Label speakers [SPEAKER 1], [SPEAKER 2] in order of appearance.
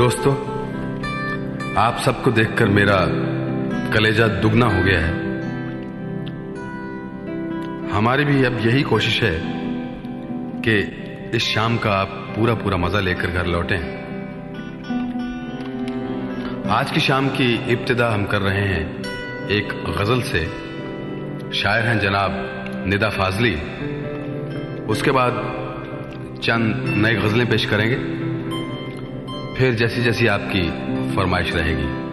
[SPEAKER 1] दोस्तों, आप सबको देखकर मेरा कलेजा दुगना हो गया है। हमारी भी अब यही कोशिश है कि इस शाम का आप पूरा पूरा मजा लेकर घर लौटें। आज की शाम की इब्तिदा हम कर रहे हैं एक गजल से। शायर हैं जनाब निदा फाजली। उसके बाद चंद नई गजलें पेश करेंगे, फिर जैसी जैसी आपकी फरमाइश रहेगी।